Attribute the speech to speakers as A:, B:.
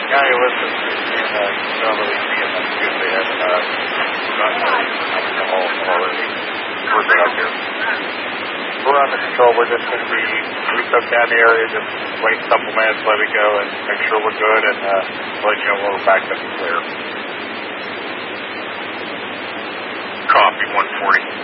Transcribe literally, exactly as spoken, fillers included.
A: Yeah, hey, listen, and, uh, you don't really see it much good. They have, uh, not really alcohol already. We're good out here. We're under control. We're just going to be, we took down the area, just wait a couple minutes, let it go, and make sure we're good, and uh, let you know when we're back up and clear.
B: Copy, one forty.